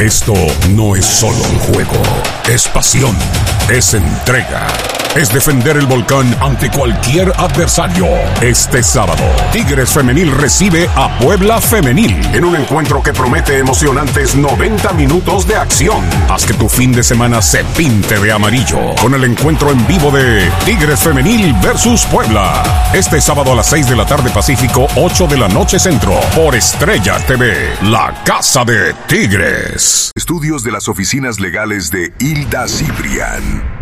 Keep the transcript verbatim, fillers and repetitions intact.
Esto no es solo un juego, es pasión, es entrega, es defender el volcán ante cualquier adversario. Este sábado, Tigres Femenil recibe a Puebla Femenil en un encuentro que promete emocionantes noventa minutos de acción. Haz que tu fin de semana se pinte de amarillo con el encuentro en vivo de Tigres Femenil versus Puebla. Este sábado a las seis de la tarde Pacífico, ocho de la noche Centro, por Estrella T V, la casa de Tigres. Estudios de las oficinas legales de Hilda Cibrián.